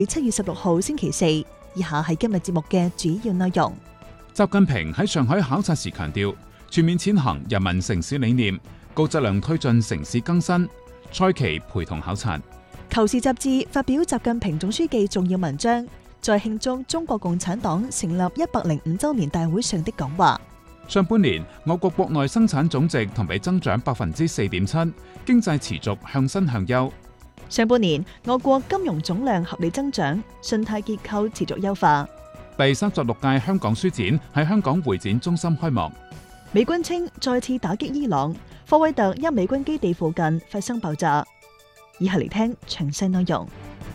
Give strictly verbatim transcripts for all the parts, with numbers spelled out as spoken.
七月十六號星期四，以下係今日節目嘅主要內容。 習近平喺上海考察時強調，全面踐行人民城市理念，高質量推進城市更新。蔡奇陪同考察。 求是雜誌發表習近平總書記重要文章，在慶祝中國共產黨成立一百零五周年大會上的講話。 上半年，我國國內生產總值同比增長百分之四點七，經濟持續向新向優。 上半年，我國金融總量合理增長，信貸結構持續優化。 第三十六屆香港書展喺香港會展中心開幕。 美軍稱再次打擊伊朗，科威特一美軍基地附近發生爆炸。以下嚟聽詳細內容。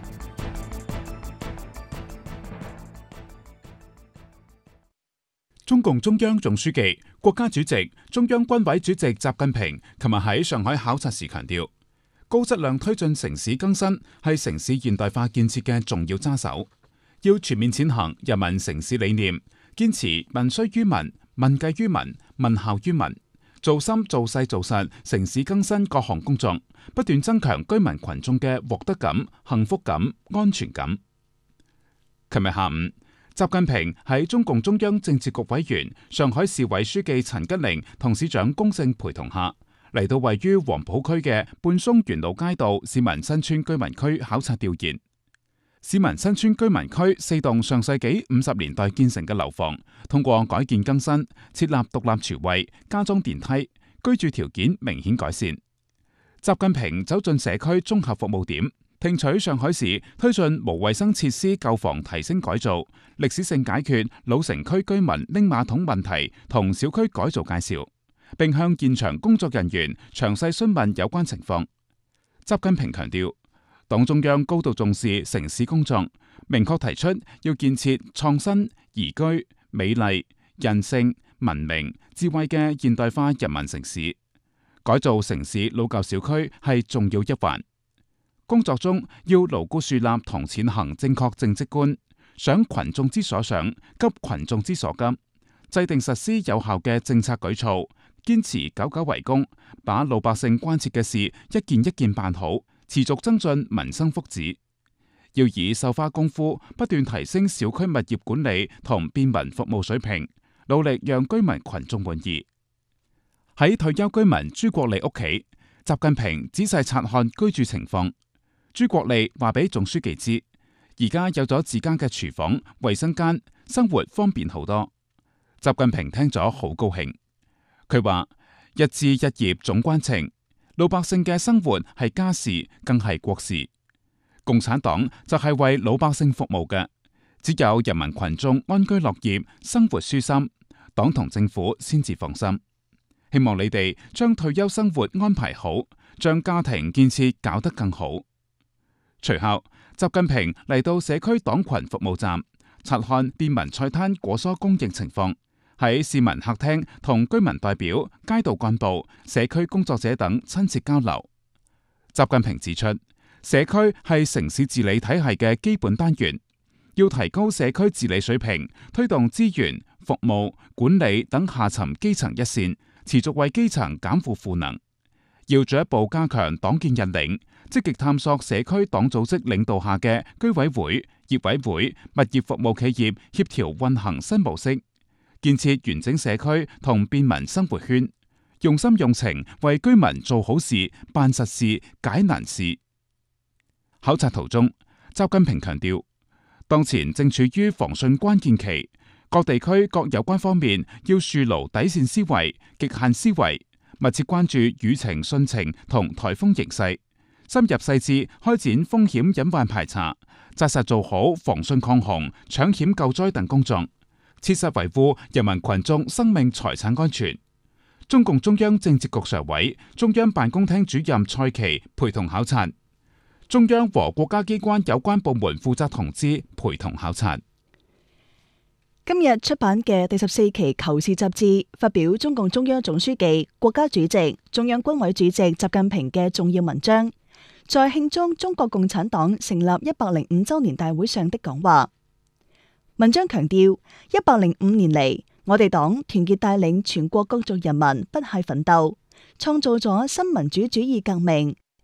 中共中央總書記、國家主席、中央軍委主席習近平琴日喺上海考察時強調，高質量推進城市更新係城市現代化建設嘅重要揸手，要全面踐行人民城市理念，堅持民需於民、民計於民、民效於民，做深做細做實城市更新各項工作，不斷增強居民群眾嘅獲得感、幸福感、安全感。琴日下午，習近平喺中共中央政治局委員、上海市委書記陳吉寧同市長龔正陪同下，嚟到位於黃埔區嘅泮松園路街道市民新村居民區考察調研。市民新村居民區四棟上世紀五十年代建成嘅樓房，通過改建更新，設立獨立廚衛，加裝電梯，居住條件明顯改善。習近平走進社區綜合服務點，聽取上海市推進無衛生設施舊房提升改造、歷史性解決老城區居民拎馬桶問題同小區改造介紹，並向現場工作人員詳細詢問有關情況。習近平強調，黨中央高度重視城市工作，明確提出要建設創新、宜居、美麗、人性、文明、智慧嘅現代化人民城市。改造城市老舊小區係重要一環。工作中要牢固樹立同踐行正確政績觀，想群眾之所想，急群眾之所急，制定實施有效嘅政策舉措，堅持久久為功，把老百姓關切嘅事一件一件辦好，持續增進民生福祉。要以繡花功夫不斷提升小區物業管理同便民服務水平，努力讓居民群眾滿意。喺退休居民朱國利屋企，習近平仔細察看居住情況。朱國利話俾總書記知，而家有咗自家嘅廚房、衛生間，生活方便好多。習近平聽咗好高興。佢話：一枝一葉總關情，老百姓嘅生活係家事，更係國事。共產黨就係為老百姓服務嘅，只有人民群眾安居樂業、生活舒心，黨同政府先至放心。希望你哋將退休生活安排好，將家庭建設搞得更好。隨後，習近平嚟到社區黨群服務站，察看便民菜攤果蔬供應情況，喺市民客廳同居民代表、街道幹部、社區工作者等親切交流。習近平指出，社區係城市治理體系嘅基本單元，要提高社區治理水平，推動資源、服務、管理等下沉基層一線，持續為基層減負賦能。要進一步加強黨建引領，積極探索社區黨組織領導下嘅居委會、業委會、物業服務企業協調運行新模式，建設完整社區同便民生活圈，用心用情為居民做好事、辦實事、解難事。考察途中，習近平強調，當前正處於防汛關鍵期，各地區各有關方面要樹牢底線思維、極限思維，密切關注雨情、汛情同颱風形勢，深入細緻開展風險隱患排查，紮實做好防汛抗洪、搶險救災等工作，切實維護人民群眾生命財產安全。中共中央政治局常委、中央辦公廳主任蔡奇陪同考察。中央和國家機關有關部門負責同志陪同考察。 今日出版嘅第十四期《求是》雜誌發表中共中央總書記、國家主席、中央軍委主席習近平嘅重要文章，在慶祝中國共產黨成立一百零五周年大會上的講話。文章強調，一百零五年嚟，我哋黨團結帶領全國各族人民不懈奮鬥，創造咗新民主主義革命，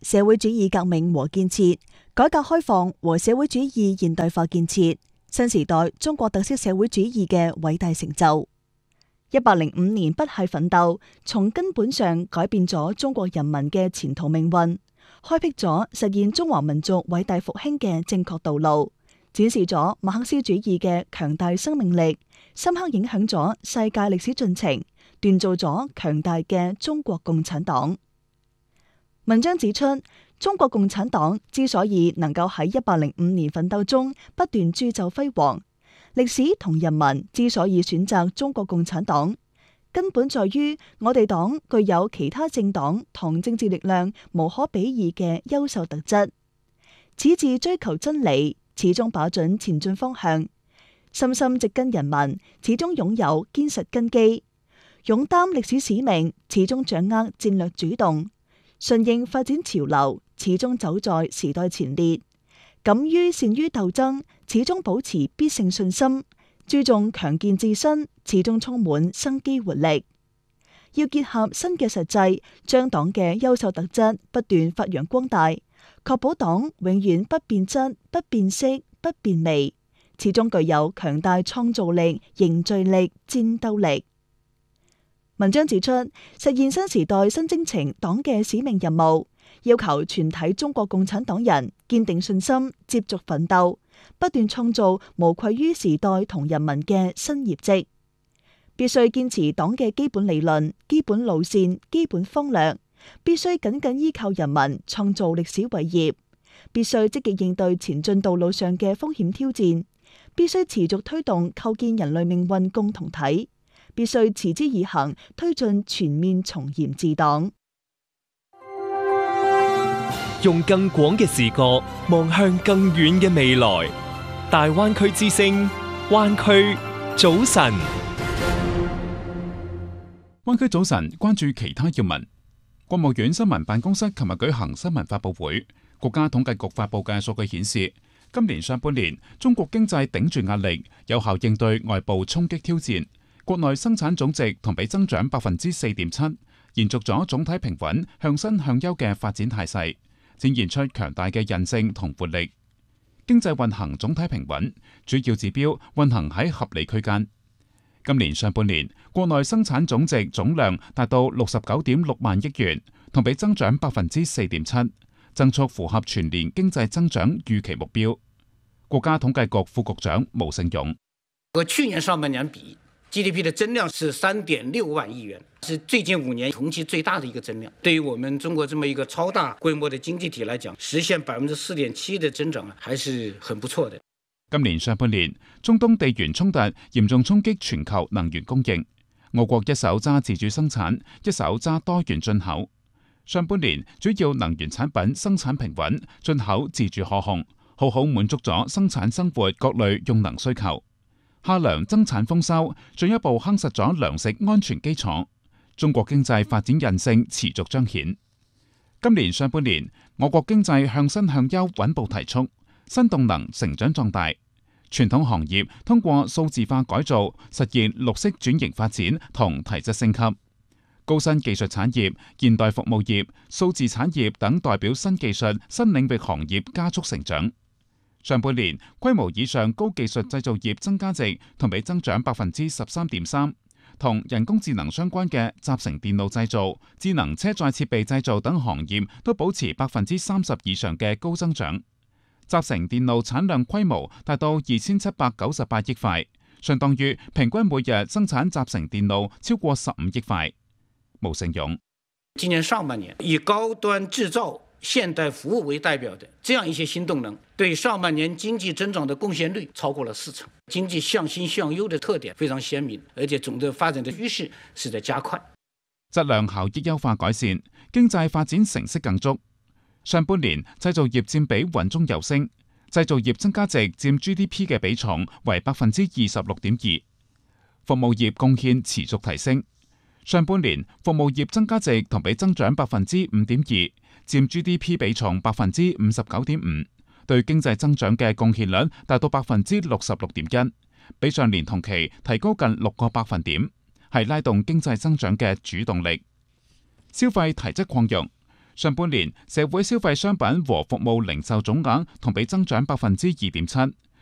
社會主義革命和建設、改革開放和社會主義現代化建設、新時代中國特色社會主義嘅偉大成就。一百零五年不懈奮鬥，從根本上改變咗中國人民嘅前途命運，開闢咗實現中華民族偉大復興嘅正確道路，展示咗馬克思主義嘅強大生命力，深刻影響咗世界歷史進程，鍛造咗強大嘅中國共產黨。文章指出，中國共產黨之所以能夠喺一百零五年奮鬥中不斷鑄就輝煌，歷史同人民之所以選擇中國共產黨，根本在於我哋黨具有其他政黨同政治力量無可比擬嘅優秀特質。矢志追求真理，始終把準前進方向，深深植根人民，始終擁有堅實根基，勇擔歷史使命，始終掌握戰略主動，順應發展潮流，始終走在時代前列，敢於善於鬥爭，始終保持必勝信心，注重強健自身，始終充滿生機活力。要結合新嘅實際，將黨嘅優秀特質不斷發揚光大，確保黨永遠不變質、不變色、不變味，始終具有強大創造力、凝聚力、戰鬥力。文章指出，實現新時代新征程黨嘅使命任務，要求全體中國共產黨人堅定信心，接續奮鬥，不斷創造無愧於時代同人民嘅新業績。必須堅持黨嘅基本理論、基本路線、基本方略，必須緊緊依靠人民創造歷史偉業，必須積極應對前進道路上嘅風險挑戰，必須持續推動構建人類命運共同體，必須持之以恆推進全面從嚴治黨。 用更廣嘅視角望向更遠嘅未來，大灣區之聲，灣區早晨。 灣區早晨關注其他要聞。國務院新聞辦公室琴日舉行新聞發佈會，國家統計局發佈嘅數據顯示，今年上半年中國經濟頂住壓力，有效應對外部衝擊挑戰，國內生產總值同比增長百分之四點七，延續咗總體平穩向新向優嘅發展態勢，展現出強大嘅韌性同活力。經濟運行總體平穩，主要指標運行喺合理區間。今年上半年，國內生產總值總量達到六十九點六萬億元，同比增長百分之四點七，增速符合全年經濟增長預期目標。國家統計局副局長毛盛勇： 和去年上半年比 ，G D P 的增量是三點六萬億元，是最近五年同期最大的一個增量。對於我們中國這麼一個超大規模的經濟體來講，實現百分之四點七的增長啊，還是很不錯的。 今年上半年，中東地緣衝突嚴重衝擊全球能源供應，我國一手揸自主生產，一手揸多元進口。上半年主要能源產品生產平穩，進口自主可控，好好滿足咗生產生活各類用能需求。夏糧增產豐收，進一步夯實咗糧食安全基礎。中國經濟發展韌性持續彰顯。今年上半年，我國經濟向新向優穩步提速，新動能成長壯大。傳統行業通過數字化改造，實現綠色轉型發展同提質升級。高新技術產業、現代服務業、數字產業等代表新技術、新領域行業加速成長。上半年規模以上高技術製造業增加值同比增長百分之十三點三，同人工智能相關嘅集成電路製造、智能車載設備製造等行業都保持百分之三十以上嘅高增長。集成電路產量規模達到二千七百九十八億塊，相當於平均每日生產集成電路超過十五億塊。毛盛勇： 今年上半年，以高端製造、現代服務為代表的這樣一些新動能，對上半年經濟增長的貢獻率超過了四成。經濟向新向優的特點非常鮮明，而且總的發展的趨勢是在加快。 質量效益優化改善，經濟發展成色更足。上半年製造業佔比穩中有升，製造業增加值佔 G D P 嘅比重為百分之二十六點二，服務業貢獻持續提升。上半年服務業增加值同比增長百分之五點二，佔 G D P 比重百分之五十九點五，對經濟增長嘅貢獻率達到百分之六十六點一，比上年同期提高近六個百分點，係拉動經濟增長嘅主動力。消費提質擴容。 上半年社會消費商品和服務零售總額同比增長百分之二點七。